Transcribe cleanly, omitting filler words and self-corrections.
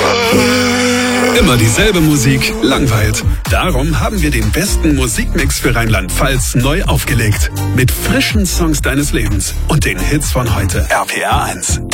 Immer dieselbe Musik langweilt. Darum haben wir den besten Musikmix für Rheinland-Pfalz neu aufgelegt. Mit frischen Songs deines Lebens und den Hits von heute. RPR 1.